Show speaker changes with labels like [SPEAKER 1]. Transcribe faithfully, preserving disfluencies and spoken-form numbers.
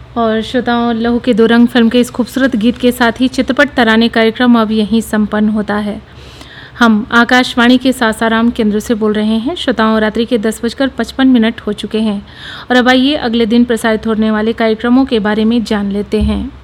[SPEAKER 1] और श्रोताओं, लहू के दो रंग फिल्म के इस खूबसूरत गीत के साथ ही चित्रपट तराने कार्यक्रम अब यहीं संपन्न होता है। हम आकाशवाणी के सासाराम केंद्र से बोल रहे हैं। श्रोताओं, रात्रि के दस बजकर पचपन मिनट हो चुके हैं और अब आइए अगले दिन प्रसारित होने वाले कार्यक्रमों के बारे में जान लेते हैं।